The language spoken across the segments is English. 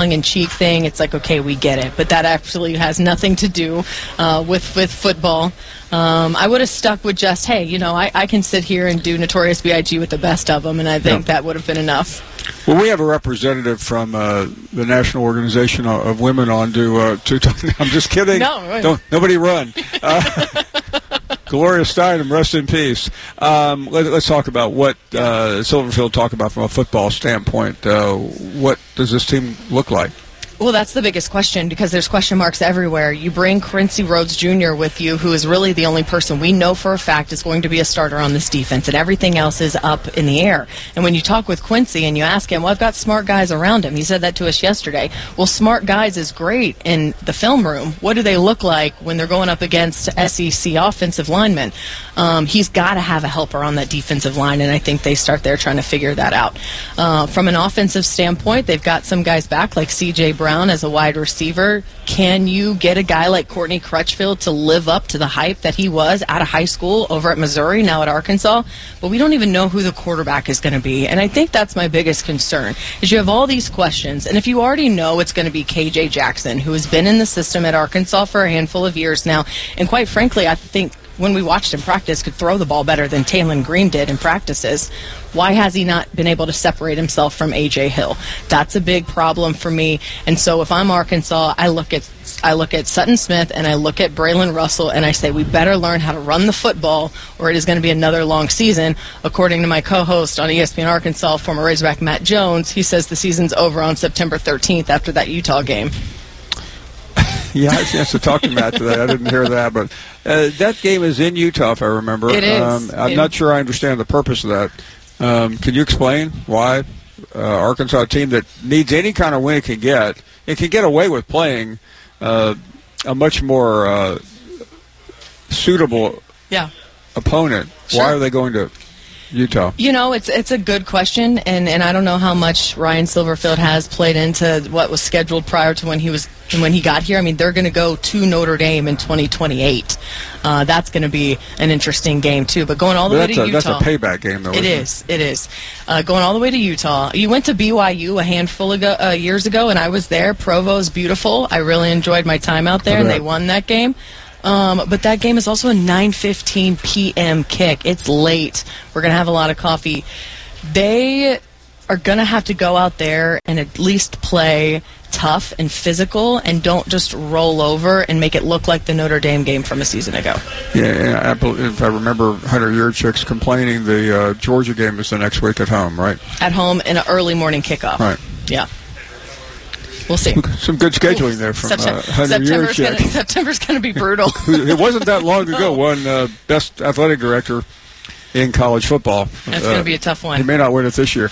tongue-in-cheek thing. It's like, okay, we get it, but that actually has nothing to do with football. I would have stuck with just, hey, I can sit here and do Notorious B.I.G. with the best of them, and I think that would have been enough. Well, we have a representative from the National Organization of Women on to I'm just kidding. No, nobody run. Gloria Steinem, rest in peace. Let's talk about what Silverfield talk about from a football standpoint. What does this team look like? Well, that's the biggest question because there's question marks everywhere. You bring Quincy Rhodes Jr. with you, who is really the only person we know for a fact is going to be a starter on this defense, and everything else is up in the air. And when you talk with Quincy and you ask him, well, I've got smart guys around him. He said that to us yesterday. Well, smart guys is great in the film room. What do they look like when they're going up against SEC offensive linemen? He's got to have a helper on that defensive line, and I think they start there trying to figure that out. From an offensive standpoint, they've got some guys back like C.J. Brown as a wide receiver. Can you get a guy like Courtney Crutchfield to live up to the hype that he was out of high school over at Missouri, now at Arkansas? But we don't even know who the quarterback is going to be, and I think that's my biggest concern, is you have all these questions, and if you already know it's going to be K.J. Jackson, who has been in the system at Arkansas for a handful of years now, and quite frankly, I think when we watched him practice, could throw the ball better than Taylon Green did in practices. Why has he not been able to separate himself from A.J. Hill? That's a big problem for me. And so if I'm Arkansas, I look at Sutton Smith and I look at Braylon Russell and I say we better learn how to run the football or it is going to be another long season. According to my co-host on ESPN Arkansas, former Razorback Matt Jones, he says the season's over on September 13th after that Utah game. Yeah, I had a chance to talk to Matt today. I didn't hear that, but that game is in Utah, if I remember. It is. I'm not sure I understand the purpose of that. Can you explain why Arkansas, a team that needs any kind of win it can get away with playing a much more suitable opponent? Sure. Why are they going to Utah? It's a good question, and I don't know how much Ryan Silverfield has played into what was scheduled prior to when he got here. I mean, they're going to go to Notre Dame in 2028. That's going to be an interesting game too. But going all the way to Utah, that's a payback game, though. It is. Going all the way to Utah. You went to BYU a handful of years ago, and I was there. Provo's beautiful. I really enjoyed my time out there, and they won that game. But that game is also a 9:15 p.m. kick. It's late. We're going to have a lot of coffee. They are going to have to go out there and at least play tough and physical and don't just roll over and make it look like the Notre Dame game from a season ago. Yeah, if I remember Hunter Yurchik's complaining, the Georgia game is the next week at home, right? At home in an early morning kickoff. Right. Yeah. We'll see. Some good scheduling there from Hunter Yurchik. September's going to be brutal. It wasn't that long ago. Won Best Athletic Director in college football. That's going to be a tough one. He may not win it this year.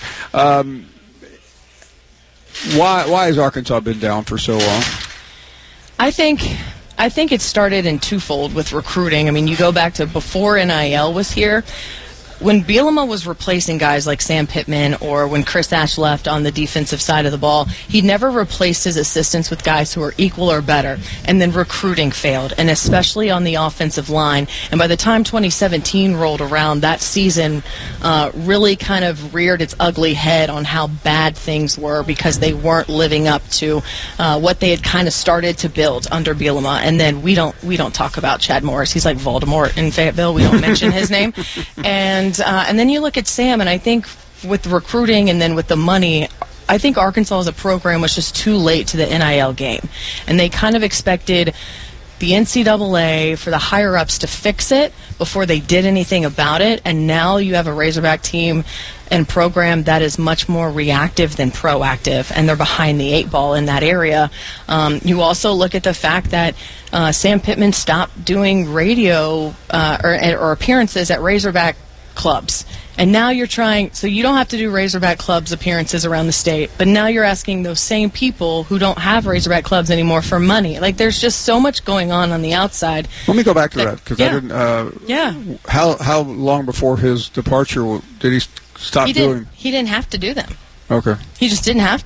Why has Arkansas been down for so long? I think it started in twofold with recruiting. I mean, you go back to before NIL was here. When Bielema was replacing guys like Sam Pittman or when Chris Ash left on the defensive side of the ball, he never replaced his assistants with guys who are equal or better. And then recruiting failed, and especially on the offensive line. And by the time 2017 rolled around, that season really kind of reared its ugly head on how bad things were because they weren't living up to what they had kind of started to build under Bielema. And then we don't talk about Chad Morris. He's like Voldemort in Fayetteville. We don't mention his name. And then you look at Sam, and I think with the recruiting and then with the money, I think Arkansas as a program was just too late to the NIL game. And they kind of expected the NCAA for the higher-ups to fix it before they did anything about it. And now you have a Razorback team and program that is much more reactive than proactive, and they're behind the eight ball in that area. You also look at the fact that Sam Pittman stopped doing radio or appearances at Razorback clubs. And now you're trying, so you don't have to do Razorback clubs appearances around the state, but now you're asking those same people who don't have Razorback clubs anymore for money. Like, there's just so much going on the outside. Let me go back to that, because I didn't, how long before his departure did he stop doing? He didn't have to do them. Okay. He just didn't have to.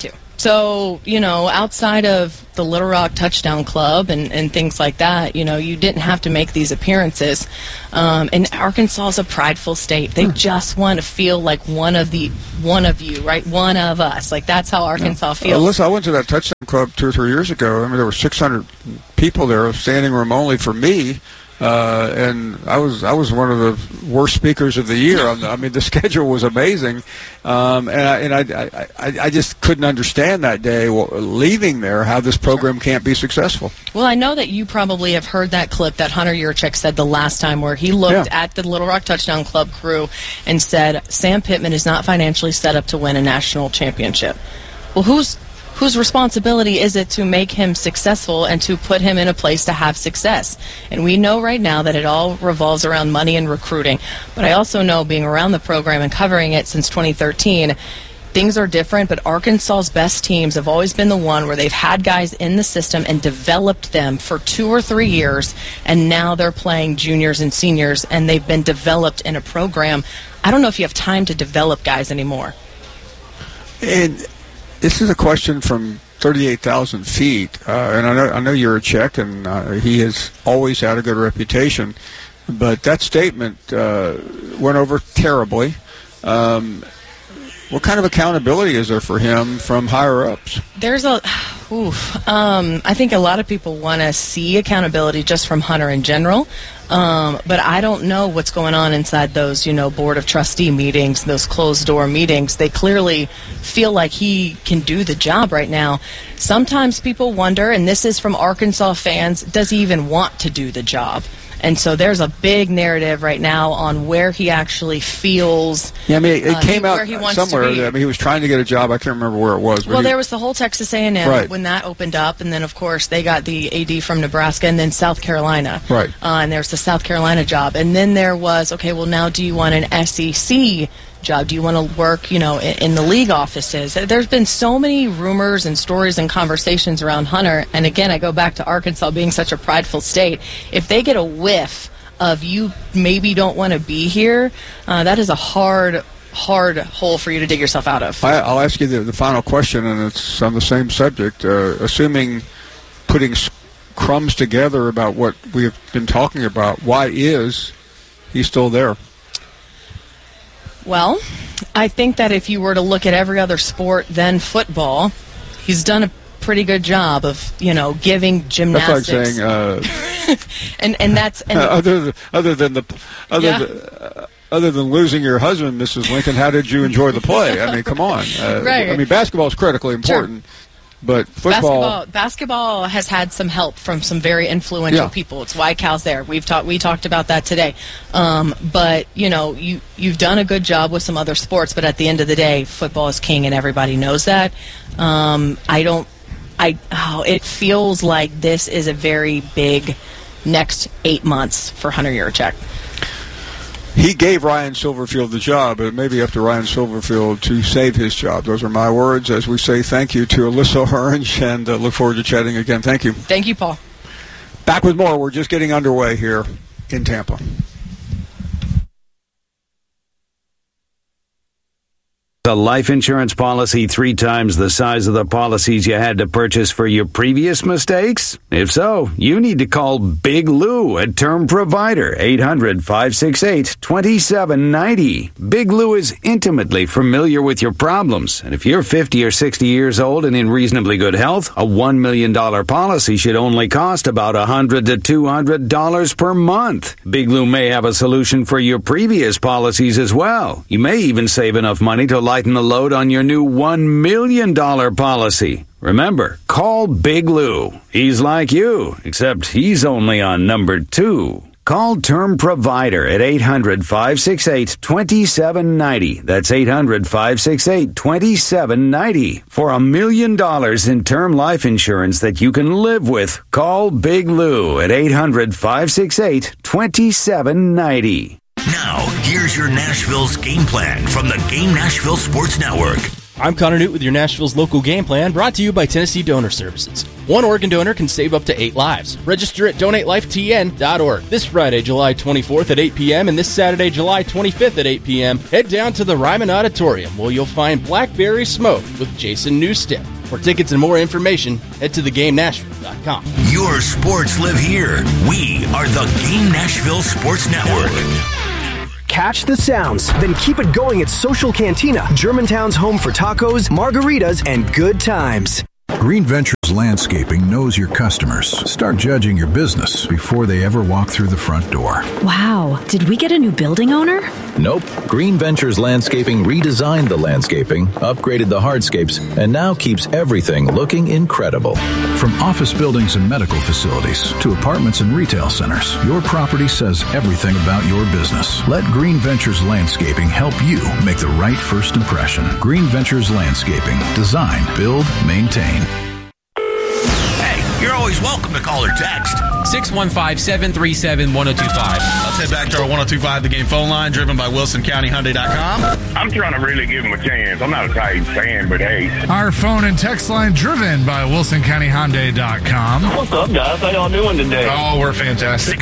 So, outside of the Little Rock Touchdown Club and things like that, you didn't have to make these appearances. And Arkansas is a prideful state. They just want to feel like one of you, right? One of us. Like, that's how Arkansas feels. Listen, I went to that Touchdown Club 2 or 3 years ago. I mean, there were 600 people there, standing room only for me. And I was one of the worst speakers of the year. I mean, the schedule was amazing, and I just couldn't understand that day leaving there how this program can't be successful. Well, I know that you probably have heard that clip that Hunter Yurchek said the last time, where he looked at the Little Rock Touchdown Club crew and said, Sam Pittman is not financially set up to win a national championship. Well, whose responsibility is it to make him successful and to put him in a place to have success? And we know right now that it all revolves around money and recruiting. But I also know, being around the program and covering it since 2013, things are different, but Arkansas's best teams have always been the one where they've had guys in the system and developed them for 2 or 3 years, and now they're playing juniors and seniors, and they've been developed in a program. I don't know if you have time to develop guys anymore. And this is a question from 38,000 feet, and I know you're a Czech, and he has always had a good reputation, but that statement went over terribly. What kind of accountability is there for him from higher-ups? I think a lot of people want to see accountability just from Hunter in general, but I don't know what's going on inside those, board of trustee meetings, those closed-door meetings. They clearly feel like he can do the job right now. Sometimes people wonder, and this is from Arkansas fans, does he even want to do the job? And so there's a big narrative right now on where he actually feels. Yeah, I mean, it came out somewhere. I mean, he was trying to get a job. I can't remember where it was. Well, there was the whole Texas A&M when that opened up, and then of course they got the AD from Nebraska, and then South Carolina. Right. And there's the South Carolina job, and then there was now do you want an SEC job? Do you want to work, in the league offices? There's been so many rumors and stories and conversations around Hunter. And again, I go back to Arkansas being such a prideful state. If they get a whiff of you maybe don't want to be here, that is a hard hole for you to dig yourself out of. I'll ask you the final question, and it's on the same subject. Assuming putting crumbs together about what we have been talking about, why is he still there? Well, I think that if you were to look at every other sport than football, he's done a pretty good job of, giving gymnastics. That's like saying, and that's other than losing your husband, Mrs. Lincoln, how did you enjoy the play? I mean, come on. Right. I mean, basketball is critically important. Sure. But basketball has had some help from some very influential people. It's why Cal's there. We talked about that today. But you've done a good job with some other sports. But at the end of the day, football is king, and everybody knows that. It feels like this is a very big next 8 months for Hunter Yurchek. He gave Ryan Silverfield the job, but it may be up to Ryan Silverfield to save his job. Those are my words as we say thank you to Alyssa Orange, and look forward to chatting again. Thank you. Thank you, Paul. Back with more. We're just getting underway here in Tampa. A life insurance policy 3 times the size of the policies you had to purchase for your previous mistakes? If so, you need to call Big Lou at Term Provider, 800-568-2790. Big Lou is intimately familiar with your problems, and if you're 50 or 60 years old and in reasonably good health, a $1 million policy should only cost about $100 to $200 per month. Big Lou may have a solution for your previous policies as well. You may even save enough money to lighten the load on your new $1 million policy. Remember, call Big Lou. He's like you, except he's only on number 2. Call Term Provider at 800-568-2790. That's 800-568-2790. For $1 million in term life insurance that you can live with, call Big Lou at 800-568-2790. Now, here's your Nashville's game plan from the Game Nashville Sports Network. I'm Connor Newt with your Nashville's local game plan, brought to you by Tennessee Donor Services. One organ donor can save up to 8 lives. Register at donatelifetn.org. This Friday, July 24th at 8 p.m. and this Saturday, July 25th at 8 p.m., head down to the Ryman Auditorium where you'll find Blackberry Smoke with Jason Newstead. For tickets and more information, head to thegamenashville.com. Your sports live here. We are the Game Nashville Sports Network. Catch the sounds, then keep it going at Social Cantina, Germantown's home for tacos, margaritas, and good times. Green Ventures Landscaping knows your customers. Start judging your business before they ever walk through the front door. Wow, did we get a new building owner? Nope. Green Ventures Landscaping redesigned the landscaping, upgraded the hardscapes, and now keeps everything looking incredible. From office buildings and medical facilities to apartments and retail centers, your property says everything about your business. Let Green Ventures Landscaping help you make the right first impression. Green Ventures Landscaping. Design, build, maintain. You're always welcome to call or text. 615-737-1025. Let's head back to our 1025 The Game phone line, driven by WilsonCountyHyundai.com. I'm trying to really give him a chance. I'm not a Titans fan, but hey. Our phone and text line, driven by WilsonCountyHyundai.com. What's up, guys? How y'all doing today? Oh, we're fantastic.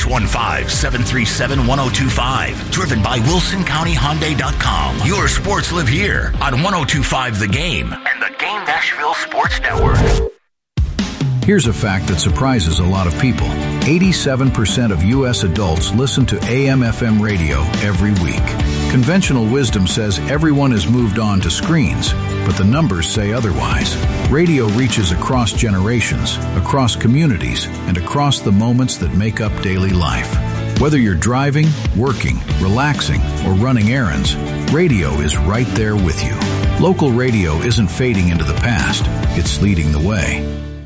615-737-1025. Driven by WilsonCountyHyundai.com. Your sports live here on 1025 The Game and the Game Nashville Sports Network. Here's a fact that surprises a lot of people. 87% of U.S. adults listen to AM/FM radio every week. Conventional wisdom says everyone has moved on to screens, but the numbers say otherwise. Radio reaches across generations, across communities, and across the moments that make up daily life. Whether you're driving, working, relaxing, or running errands, radio is right there with you. Local radio isn't fading into the past, it's leading the way.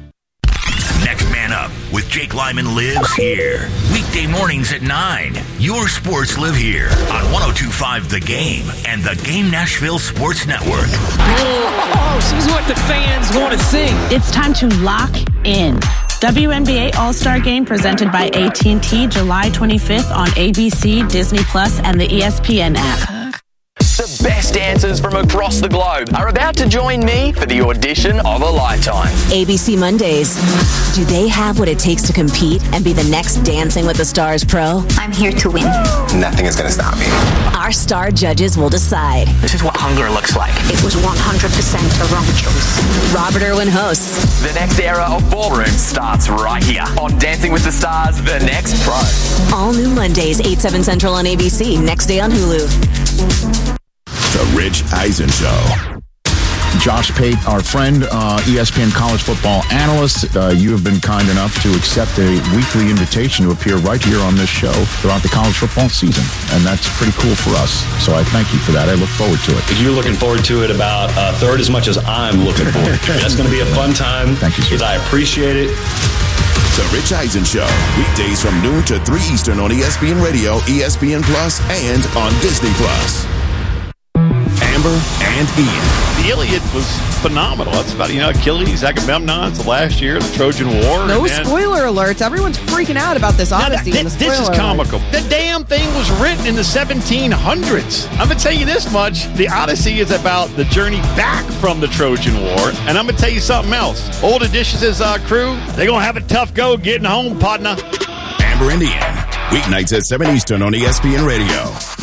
Next Man Up with Jake Lyman lives here. Weekday mornings at 9. Your sports live here on 1025 The Game and the Game Nashville Sports Network. Oh, she's what the fans want to see. It's time to lock in. WNBA All-Star Game presented by AT&T July 25th on ABC, Disney Plus, and the ESPN app. The best dancers from across the globe are about to join me for the audition of a lifetime. ABC Mondays. Do they have what it takes to compete and be the next Dancing with the Stars pro? I'm here to win. Nothing is going to stop me. Our star judges will decide. This is what hunger looks like. It was 100% a wrong choice. Robert Irwin hosts. The next era of ballroom starts right here on Dancing with the Stars, The Next Pro. All new Mondays, 8, 7 Central on ABC. Next day on Hulu. The Rich Eisen Show. Josh Pate, our friend, ESPN college football analyst, you have been kind enough to accept a weekly invitation to appear right here on this show throughout the college football season, and that's pretty cool for us. So I thank you for that. I look forward to it. You're looking forward to it about a third as much as I'm looking forward to it. That's going to be a fun time. Thank you, sir. I appreciate it. The Rich Eisen Show, weekdays from noon to 3 Eastern on ESPN Radio, ESPN Plus, and on Disney Plus. Amber and Ian. The Iliad was phenomenal. That's about, Achilles, Agamemnon, it's the last year, the Trojan War. No spoiler alerts. Everyone's freaking out about this Odyssey. This is comical. The damn thing was written in the 1700s. I'm going to tell you this much. The Odyssey is about the journey back from the Trojan War. And I'm going to tell you something else. Old Odysseus' crew, they're going to have a tough go getting home, partner. Amber and Ian, weeknights at 7 Eastern on ESPN Radio.